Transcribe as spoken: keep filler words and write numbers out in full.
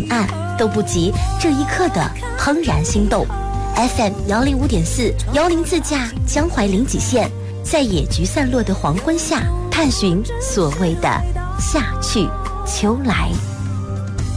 暗，都不及这一刻的怦然心动。F M 幺零五点四，姚林自驾江淮临济县，在野菊散落的黄昏下，探寻所谓的夏去秋来。